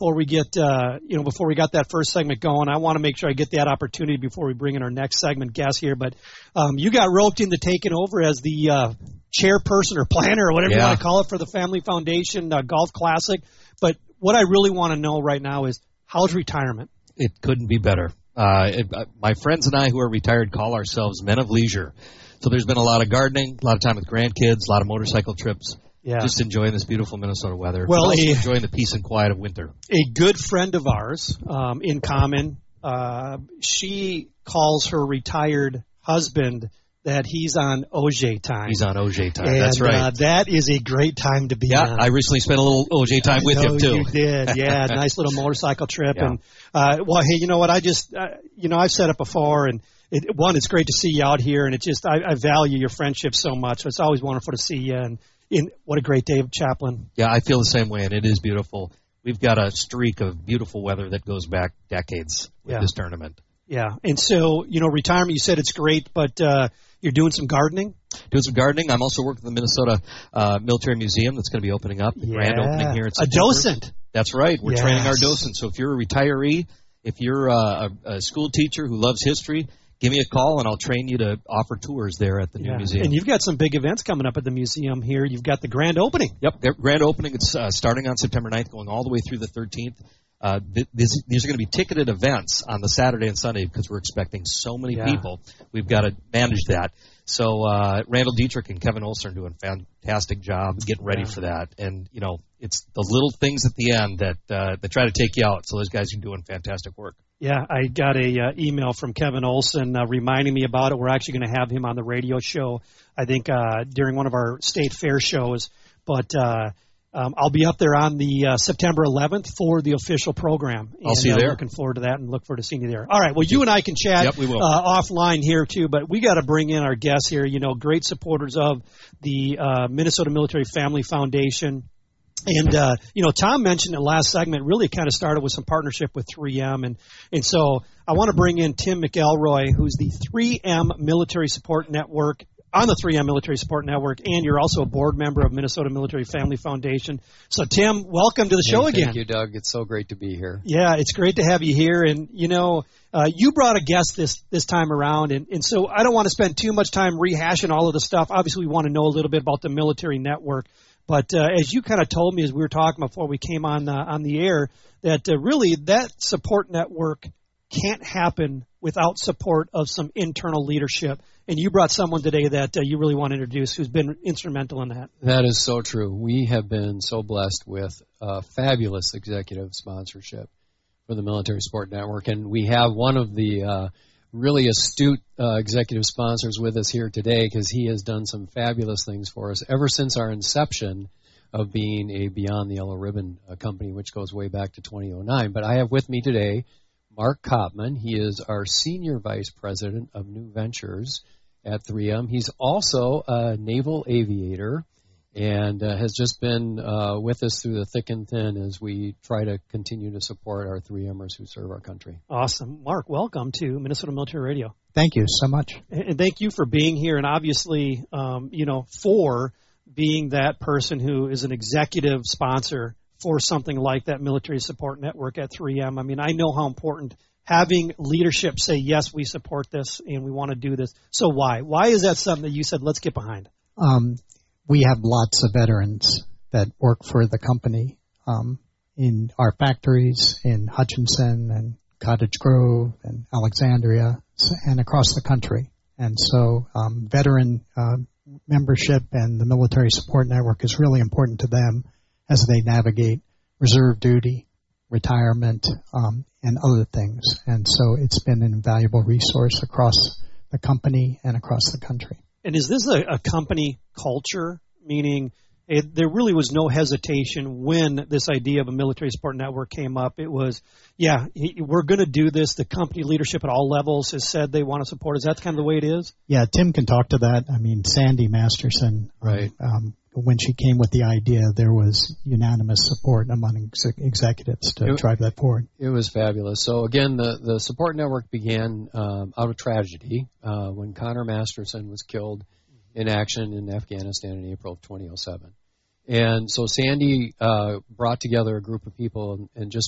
before we get, before we got that first segment going, I want to make sure I get that opportunity before we bring in our next segment guest here. But you got roped into taking over as the chairperson or planner or whatever you want to call it for the Family Foundation Golf Classic. But what I really want to know right now is, how's retirement? It couldn't be better. My friends and I who are retired call ourselves men of leisure. So there's been a lot of gardening, a lot of time with grandkids, a lot of motorcycle trips. Yeah. Just enjoying this beautiful Minnesota weather. Well, also enjoying the peace and quiet of winter. A good friend of ours, in common, she calls her retired husband that he's on OJ time. He's on OJ time. That's right. That is a great time to be on. I recently spent a little OJ time with him too. You did, yeah. Nice little motorcycle trip. Yeah. And well, hey, you know what? I just, I've said it before, and it's great to see you out here, and I value your friendship so much. It's always wonderful to see you, and what a great day, Chaplain. Yeah, I feel the same way, and it is beautiful. We've got a streak of beautiful weather that goes back decades with this tournament. Yeah, and so, retirement, you said it's great, but you're doing some gardening? Doing some gardening. I'm also working at the Minnesota Military Museum that's going to be opening up, the grand opening here in September. A docent. That's right. We're training our docents. So if you're a retiree, if you're a school teacher who loves history, give me a call, and I'll train you to offer tours there at the new museum. And you've got some big events coming up at the museum here. You've got the grand opening. Yep, grand opening. It's starting on September 9th, going all the way through the 13th. These are going to be ticketed events on the Saturday and Sunday because we're expecting so many people. We've got to manage that. So Randall Dietrich and Kevin Olson are doing a fantastic job getting ready for that. And, it's the little things at the end that try to take you out. So those guys are doing fantastic work. Yeah, I got a email from Kevin Olson reminding me about it. We're actually going to have him on the radio show, I think, during one of our state fair shows. But I'll be up there on the September 11th for the official program. I'll see you there. Looking forward to that and look forward to seeing you there. All right, well, you and I can chat we will. Offline here, too, but we got to bring in our guests here, great supporters of the Minnesota Military Family Foundation. And, Tom mentioned in the last segment, really kind of started with some partnership with 3M. And so I want to bring in Tim McElroy, who's the 3M Military Support Network, on the 3M Military Support Network, and you're also a board member of Minnesota Military Family Foundation. So, Tim, welcome to the show again. Thank you, Doug. It's so great to be here. Yeah, it's great to have you here. And, you brought a guest this time around, and so I don't want to spend too much time rehashing all of the stuff. Obviously, we want to know a little bit about the military network. But as you kind of told me as we were talking before we came on the air, that really that support network can't happen without support of some internal leadership. And you brought someone today that you really want to introduce who's been instrumental in that. That is so true. We have been so blessed with fabulous executive sponsorship for the Military Support Network. And we have one of the really astute executive sponsors with us here today because he has done some fabulous things for us ever since our inception of being a Beyond the Yellow Ribbon company, which goes way back to 2009. But I have with me today Mark Kopman. He is our Senior Vice President of New Ventures at 3M. He's also a naval aviator and has just been with us through the thick and thin as we try to continue to support our 3Mers who serve our country. Awesome. Mark, welcome to Minnesota Military Radio. Thank you so much. And thank you for being here and obviously, for being that person who is an executive sponsor for something like that Military Support Network at 3M. I mean, I know how important having leadership say, yes, we support this and we want to do this. So why? Why is that something that you said, let's get behind? We have lots of veterans that work for the company in our factories in Hutchinson and Cottage Grove and Alexandria and across the country. And so veteran membership and the Military Support Network is really important to them as they navigate reserve duty, retirement, and other things. And so it's been an invaluable resource across the company and across the country. And is this a company culture, meaning there really was no hesitation when this idea of a military support network came up? It was, we're going to do this. The company leadership at all levels has said they want to support. Is that kind of the way it is? Yeah, Tim can talk to that. I mean, Sandy Masterson, right. When she came with the idea, there was unanimous support among executives to drive that forward. It was fabulous. So, again, the support network began out of tragedy when Connor Masterson was killed in action in Afghanistan in April of 2007. And so Sandy brought together a group of people and just